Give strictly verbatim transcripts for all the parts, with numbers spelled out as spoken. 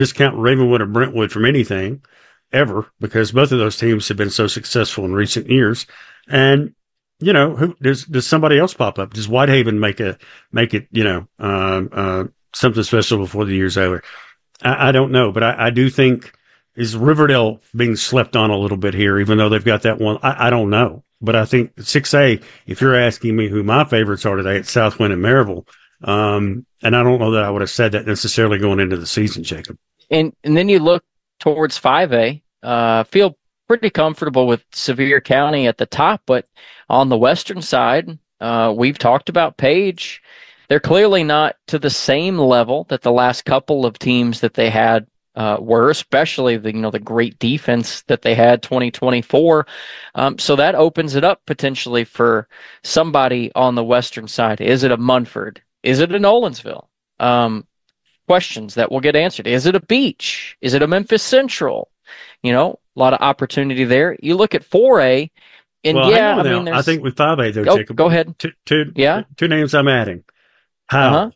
discount Ravenwood or Brentwood from anything ever, because both of those teams have been so successful in recent years. And, you know, who does, does somebody else pop up? Does Whitehaven make a, make it, you know, uh, uh, something special before the year's over? I, I don't know, but I, I do think, is Riverdale being slept on a little bit here, even though they've got that one? I, I don't know. But I think six A, if you're asking me who my favorites are today, it's Southwind and Maryville. Um, and I don't know that I would have said that necessarily going into the season, Jacob. And and then you look towards five A, uh, feel pretty comfortable with Sevier County at the top, but on the western side, uh, we've talked about Page. They're clearly not to the same level that the last couple of teams that they had uh, were, especially the you know the great defense that they had twenty twenty-four. Um, so that opens it up potentially for somebody on the western side. Is it a Munford? Is it a Nolensville? Um, questions that will get answered. Is it a Beach? Is it a Memphis Central? You know, a lot of opportunity there. You look at four A, and well, yeah, I now. mean, there's... I think with five A, though, oh, Jacob. Go ahead. Two, two, yeah? two names I'm adding. Powell. Uh-huh.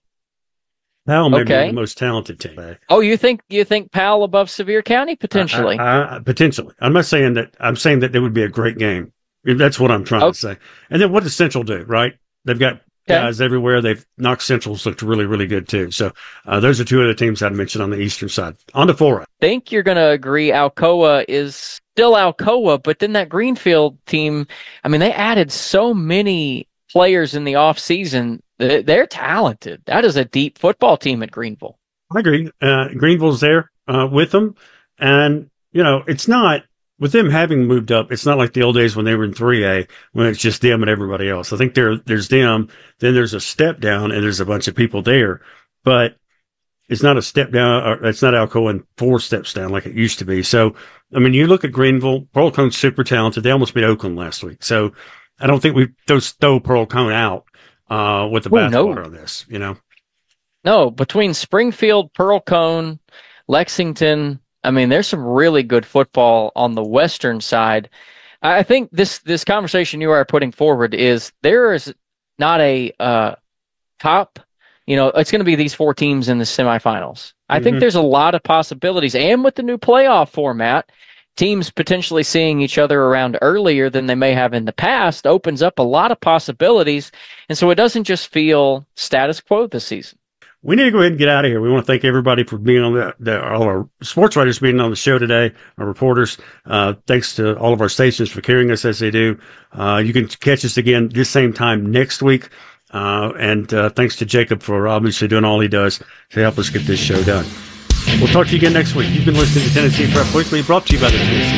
Powell may okay. be the most talented team. Oh, you think you think Powell above Sevier County potentially? I, I, potentially. I'm not saying that. I'm saying that it would be a great game. That's what I'm trying okay. to say. And then what does Central do? Right? They've got okay. guys everywhere. They've knocked Central's looked really, really good too. So uh, those are two other teams I'd mentioned on the eastern side. On to four A. I think you're going to agree. Alcoa is still Alcoa, but then that Greenfield team. I mean, they added so many players in the off season. They're talented. That is a deep football team at Greenville. I agree. Uh, Greenville's there uh, with them. And, you know, it's not, with them having moved up, it's not like the old days when they were in three A, when it's just them and everybody else. I think there, there's them, then there's a step down, and there's a bunch of people there. But it's not a step down, or it's not Alcoa and four steps down like it used to be. So, I mean, you look at Greenville, Pearl Cone's super talented. They almost beat Oakland last week. So I don't think we throw, throw Pearl Cone out. Uh, with the Ooh, bathwater no. on this, you know? No, between Springfield, Pearl Cone, Lexington, I mean, there's some really good football on the western side. I think this, this conversation you are putting forward is there is not a uh, top, you know, it's going to be these four teams in the semifinals. I mm-hmm. think there's a lot of possibilities. And with the new playoff format, teams potentially seeing each other around earlier than they may have in the past opens up a lot of possibilities. And so it doesn't just feel status quo this season. We need to go ahead and get out of here. We want to thank everybody for being on the, the all our sports writers being on the show today, our reporters. Uh, thanks to all of our stations for carrying us as they do. Uh, you can catch us again this same time next week. Uh, and uh, thanks to Jacob for obviously doing all he does to help us get this show done. We'll talk to you again next week. You've been listening to Tennessee Prep Weekly, brought to you by the Tennessee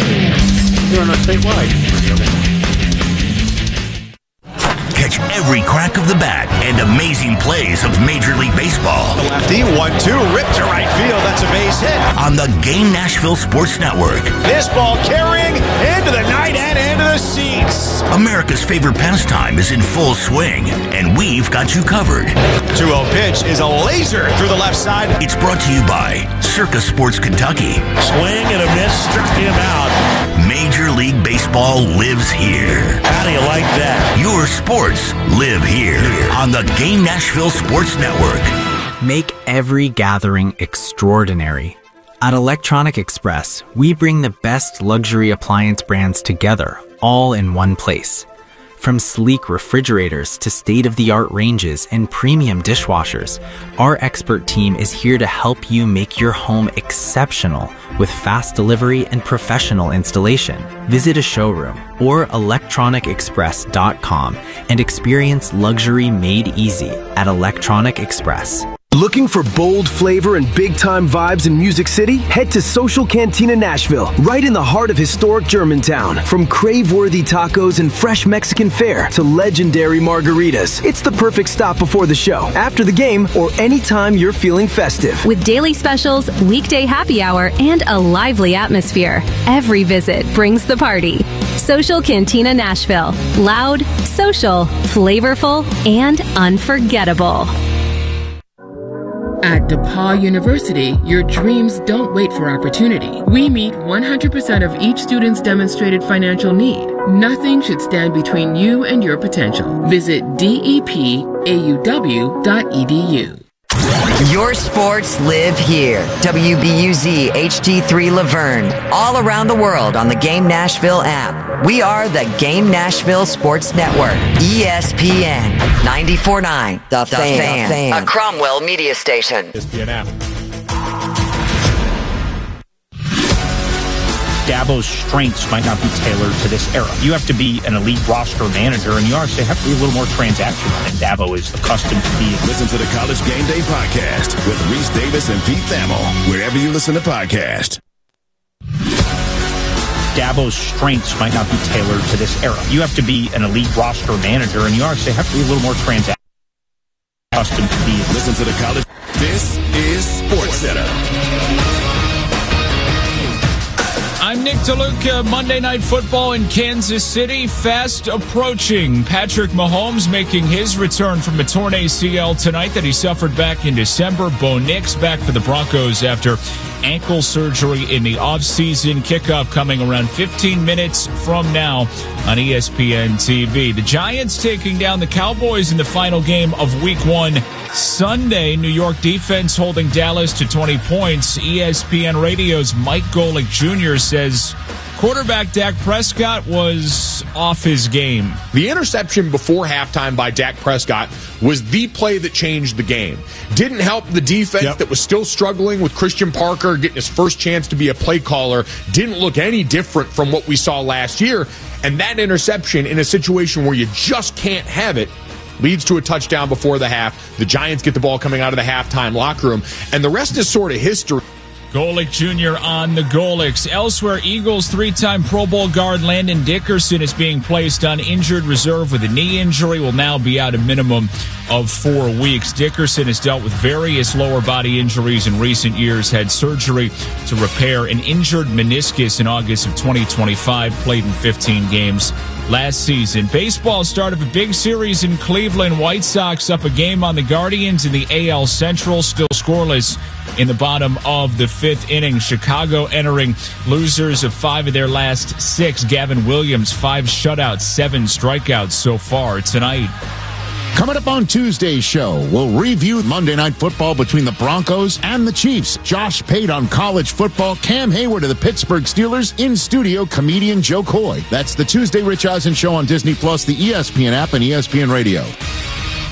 Prep. Here on our statewide. Catch every crack of the bat and amazing plays of Major League Baseball. The lefty, one two, ripped to right field. That's a base hit. On the Game Nashville Sports Network. This ball carrying into the night and into the seats. America's favorite pastime is in full swing, and we've got you covered. two oh pitch is a laser through the left side. It's brought to you by Circa Sports Kentucky. Swing and a miss, struck him out. Major League Baseball lives here. How do you like that? Your sports live here on the Game Nashville Sports Network. Make every gathering extraordinary. At Electronic Express, we bring the best luxury appliance brands together, all in one place. From sleek refrigerators to state-of-the-art ranges and premium dishwashers, our expert team is here to help you make your home exceptional with fast delivery and professional installation. Visit a showroom or electronic express dot com and experience luxury made easy at Electronic Express. Looking for bold flavor and big-time vibes in Music City? Head to Social Cantina Nashville, right in the heart of historic Germantown. From crave-worthy tacos and fresh Mexican fare to legendary margaritas, it's the perfect stop before the show, after the game, or anytime you're feeling festive. With daily specials, weekday happy hour, and a lively atmosphere, every visit brings the party. Social Cantina Nashville. Loud, social, flavorful, and unforgettable. At DePaul University, your dreams don't wait for opportunity. We meet one hundred percent of each student's demonstrated financial need. Nothing should stand between you and your potential. Visit D E P A U W dot E D U. Your sports live here. W B U Z H D three Laverne. All around the world on the Game Nashville app. We are the Game Nashville Sports Network. E S P N ninety-four point nine. The, the Fan. Fan. A Cromwell media station. E S P N app. Dabo's strengths might not be tailored to this era. You have to be an elite roster manager, and you obviously have to be a little more transactional than Dabo is accustomed to being. Listen to the College Game Day podcast with Reese Davis and Pete Thamel, wherever you listen to podcasts. Dabo's strengths might not be tailored to this era. You have to be an elite roster manager, and you obviously have to be a little more transactional. Accustomed to being. Listen to the College. This is Sports Center. I'm Nick DeLuca. Monday Night Football in Kansas City fast approaching. Patrick Mahomes making his return from a torn A C L tonight that he suffered back in December. Bo Nix back for the Broncos after ankle surgery in the offseason. Kickoff coming around fifteen minutes from now on E S P N T V. The Giants taking down the Cowboys in the final game of Week One Sunday. New York defense holding Dallas to twenty points. E S P N Radio's Mike Golick Junior says quarterback Dak Prescott was off his game. The interception before halftime by Dak Prescott was the play that changed the game. Didn't help the defense yep. that was still struggling with Christian Parker getting his first chance to be a play caller. Didn't look any different from what we saw last year. And that interception in a situation where you just can't have it leads to a touchdown before the half. The Giants get the ball coming out of the halftime locker room. And the rest is sort of history. Golick Junior on the Golicks. Elsewhere, Eagles three-time Pro Bowl guard Landon Dickerson is being placed on injured reserve with a knee injury, will now be out a minimum of four weeks. Dickerson has dealt with various lower body injuries in recent years, had surgery to repair an injured meniscus in August of twenty twenty-five, played in fifteen games last season. Baseball start of a big series in Cleveland. White Sox up a game on the Guardians in the A L Central, still scoreless in the bottom of the fifth inning. Chicago entering losers of five of their last six. Gavin Williams, five shutouts, seven strikeouts so far tonight. Coming up on Tuesday's show, we'll review Monday Night Football between the Broncos and the Chiefs. Josh Pate on college football, Cam Hayward of the Pittsburgh Steelers, in studio, comedian Joe Coy. That's the Tuesday Rich Eisen Show on Disney Plus, the E S P N app, and E S P N Radio.